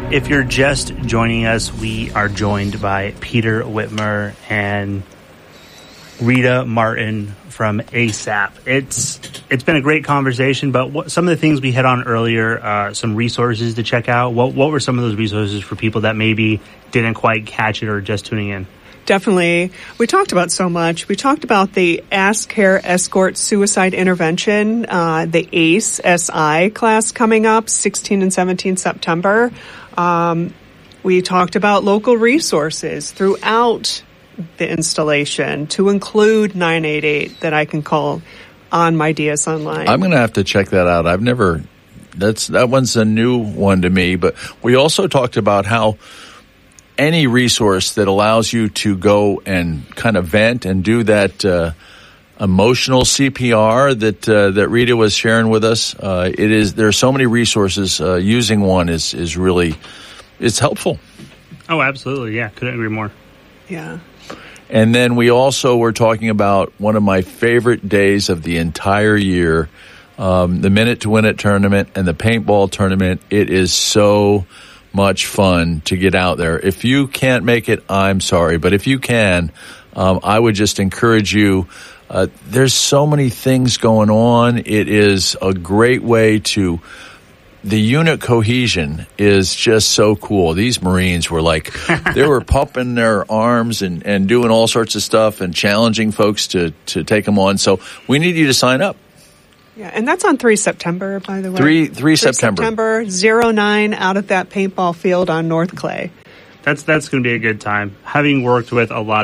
If you're just joining us, we are joined by Peter Whitmer and Rita Martin from ASAP. It's been a great conversation, but some of the things we hit on earlier, some resources to check out. What were some of those resources for people that maybe didn't quite catch it or just tuning in? Definitely. We talked about so much. We talked about the Ask Care Escort Suicide Intervention, the ACE SI class coming up 16 and 17 September. We talked about local resources throughout the installation to include 988 that I can call on my DS Online. I'm going to have to check that out. That one's a new one to me, but we also talked about how any resource that allows you to go and kind of vent and do that emotional CPR that Rita was sharing with us, there are so many resources. Using one is really, it's helpful. Oh, absolutely. Yeah. Couldn't agree more. Yeah. And then we also were talking about one of my favorite days of the entire year, the Minute to Win It tournament and the paintball tournament. It is so much fun to get out there. If you can't make it, I'm sorry. But if you can, I would just encourage you. There's so many things going on. It is a great way to... The unit cohesion is just so cool. These Marines were they were pumping their arms and doing all sorts of stuff and challenging folks to take them on. So we need you to sign up. Yeah, and that's on 3 September, by the way. 3 September. 09 out at that paintball field on North Clay. That's going to be a good time. Having worked with a lot